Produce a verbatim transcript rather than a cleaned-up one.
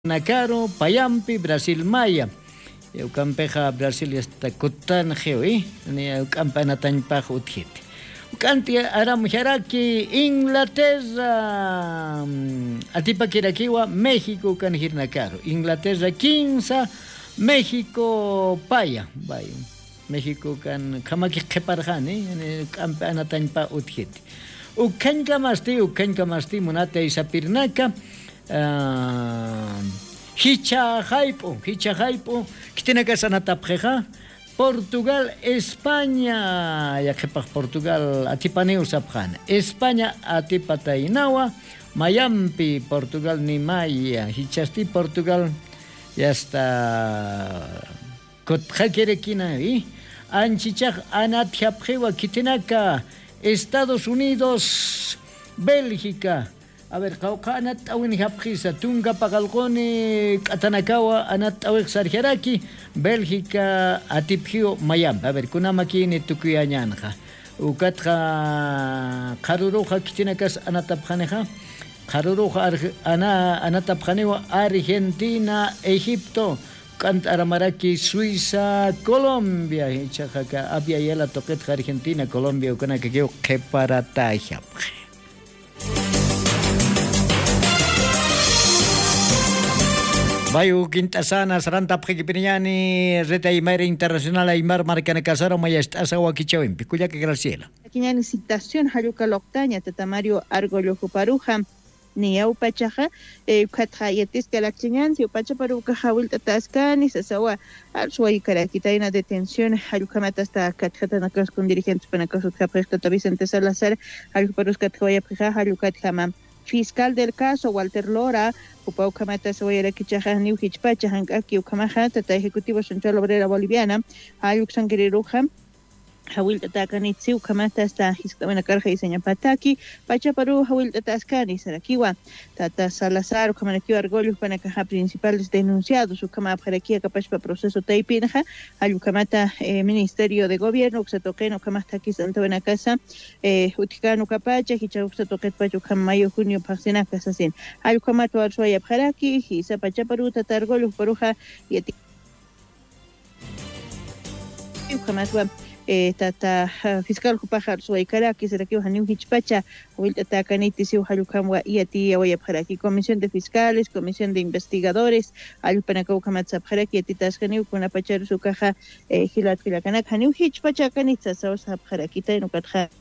Nakaro, Payampi, Brasil Maya. Eu campeja Brasil está cotan geoi, ni eu campana tan pajo utiet. Canti aram jaraki Inglaterra, atipa kirakiwa México kan hirnakaro. Inglaterra quince, México paya, bay. México kan kamaki keparjani, ni campana tan pa utiet. Ukan kamasti, ukan kamasti munata isapirnaka. Uh, hicha haipo, hicha haipo, que tiene que ser natapjeja, Portugal, España, ya que para Portugal atipaneu sapjan, España atipatainawa, Miami, Portugal ni Maya, hichasti Portugal, ya está, kotja quiere kina, ¿eh? Anchichaj anatiapjewa, que tiene que Estados Unidos, Bélgica. A ver, cauca anat awin hapjisa, tunga pagalgoni, Katanakawa, anat awik sarjaraki, Bélgica, atipjio, Miami. A ver, kunamaki ni tukuyanyanja. Ukatja, karuruja kitinakas anatapjaneja, karuruja ana anatapjanewa, Argentina, Egipto, Cantaramaraki, Suiza, Colombia, Chajaka, Abia Yela Toquet, Argentina, Colombia, Ukanakio, Keparataya. Bayu Quintasana, Saranta Pjipiniani, Reta Aymara Internacional, Aymar Marcana Casaro, Mayastasa, Wakichawin, Picuya que Graciela. Aquí hay citación, Haruka Loctaña, Tatamario Argolo Juparuja, Niau Pachaja, Kathayetis Galactinian, si Pachaparuka Hawil Tatascan, y Sasawa, Alsuay Karakitaina detención, Harukamata hasta Katanakas con dirigentes Panacasos Capresta Vicente Salazar, Haruparus Kathoya Prija, Harukat Hamam. Fiscal del caso, Walter Lora, Upau Kamata Soyera Kichaja, New Hichpacha, Hankaki, Ukamaha, Tata Ejecutivo Central Obrera Boliviana, Ayuxan Guerreruja, Hawil Tatanitsi, Ukamata hasta Histamana Carja y Seña Pataki, Pachaparu, Hawil Tatascani, Sarakiwa, Tata Salazar, Ukamanakiwa Argolio, Panacaja, principales denunciados, Ukama Parakia, Capachpa Proceso Taipinja, Ayukamata, eh, Ministerio de Gobierno, Uxatoqueno, Ukamastaki, Santa Benacasa, eh, Uticano Capacha, Hicha Uxatoquet Pachucam, Mayo, Junio, Paxina, Casasin, Ayukamato Arsuaya Paraki, Hisa Pachaparu, Tata Argolio, Paruja, y Eti. Ukamatwa. Eh, tata uh, fiscal Kupajar Suaikaraki, Seraki, Hanim Hichpacha, Will Tata Caniti, Halukamwa, y a ti, Awayaparaki, Comisión de Fiscales, Comisión de Investigadores, Alpanacau Kamatzap Haraki, a Titas Haniu, Kunapachar, su caja, Hilat Hilakanak, Hanim Hichpacha, Canitza, Saus Haraki, Tainukatha.